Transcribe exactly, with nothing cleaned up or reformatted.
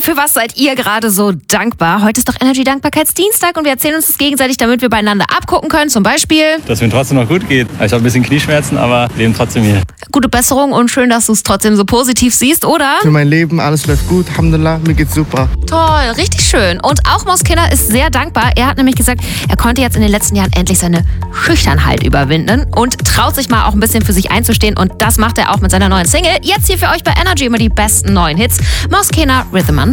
Für was seid ihr gerade so dankbar? Heute ist doch Energy Dankbarkeitsdienstag und wir erzählen uns das gegenseitig, damit wir beieinander abgucken können. Zum Beispiel, dass mir trotzdem noch gut geht. Ich habe ein bisschen Knieschmerzen, aber leben trotzdem hier. Gute Besserung und schön, dass du es trotzdem so positiv siehst, oder? Für mein Leben, alles läuft gut, Alhamdulillah, mir geht's super. Toll, richtig schön. Und auch Moskina ist sehr dankbar. Er hat nämlich gesagt, er konnte jetzt in den letzten Jahren endlich seine Schüchternheit überwinden und traut sich mal auch ein bisschen für sich einzustehen. Und das macht er auch mit seiner neuen Single. Jetzt hier für euch bei Energy immer die besten neuen Hits. Moskina, Rhythm and